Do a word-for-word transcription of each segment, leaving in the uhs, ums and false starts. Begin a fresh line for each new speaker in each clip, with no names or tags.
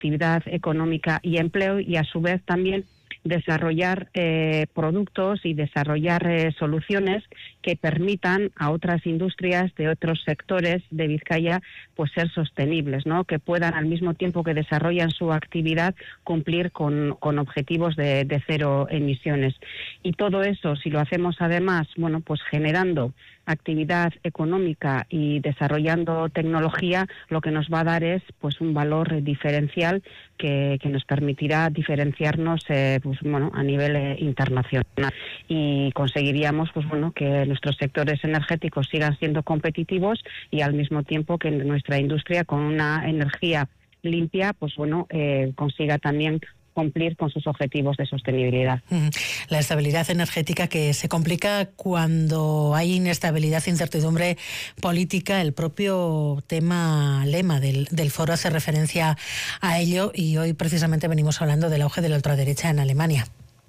actividad económica y empleo, y a su vez también desarrollar eh, productos y desarrollar eh, soluciones que permitan a otras industrias de otros sectores de Vizcaya pues ser sostenibles, ¿no? Que puedan, al mismo tiempo que desarrollan su actividad, cumplir con, con objetivos de, de cero emisiones. Y todo eso, si lo hacemos además, bueno, pues generando actividad económica y desarrollando tecnología, lo que nos va a dar es pues un valor diferencial que, que nos permitirá diferenciarnos eh, pues, bueno, a nivel eh, internacional, y conseguiríamos pues bueno que nuestros sectores energéticos sigan siendo competitivos y al mismo tiempo que nuestra industria, con una energía limpia, pues bueno eh, consiga también cumplir con sus objetivos de sostenibilidad.
La estabilidad energética, que se complica cuando hay inestabilidad, incertidumbre política. El propio tema lema del, del foro hace referencia a ello, y hoy precisamente venimos hablando del auge de la ultraderecha en Alemania.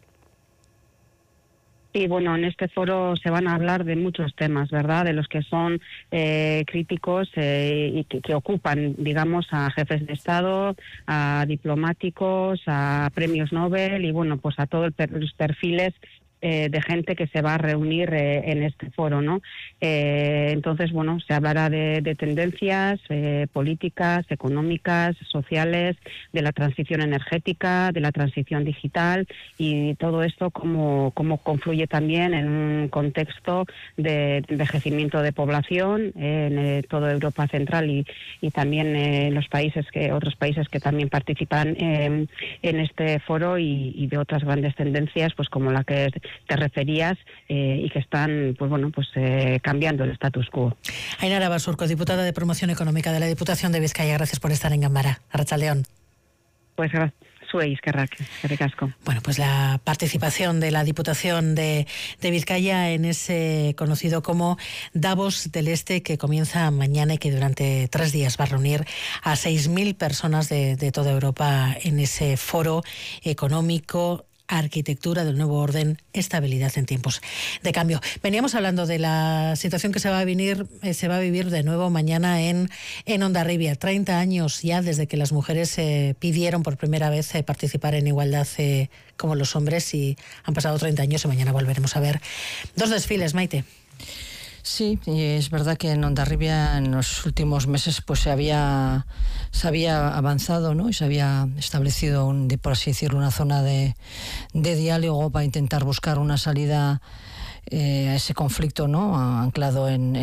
Y bueno, en este foro se van a hablar de muchos temas, ¿verdad? De los que son eh, críticos eh, y que, que ocupan, digamos, a jefes de Estado, a diplomáticos, a premios Nobel y, bueno, pues a todos los perfiles eh, de gente que se va a reunir eh, en este foro, ¿no? Eh, entonces, bueno, se hablará de, de tendencias eh, políticas, económicas, sociales, de la transición energética, de la transición digital, y todo esto como, como confluye también en un contexto de envejecimiento de población en eh, toda Europa Central y, y también en eh, los países que otros países que también participan eh, en este foro, y, y de otras grandes tendencias, pues como la que te referías eh, y que están pues bueno pues eh, cambiando el status quo.
Ainara Basurco, diputada de Promoción Económica de la Diputación de Vizcaya, gracias por estar en Gambara. Arratsaldeon.
Pues gracias.
Bueno, pues la participación de la Diputación de, de Vizcaya en ese conocido como Davos del Este, que comienza mañana y que durante tres días va a reunir a seis mil personas de, de toda Europa en ese foro económico, arquitectura del nuevo orden, estabilidad en tiempos de cambio. Veníamos hablando de la situación que se va a vivir, eh, se va a vivir de nuevo mañana en, en Hondarribia. treinta años ya desde que las mujeres eh, pidieron por primera vez eh, participar en igualdad eh, como los hombres, y han pasado treinta años y mañana volveremos a ver dos desfiles, Maite.
Sí, y es verdad que en Hondarribia en los últimos meses pues se había se había avanzado, ¿no? Y se había establecido, un, por así decirlo, una zona de, de diálogo para intentar buscar una salida eh, a ese conflicto, ¿no? Anclado en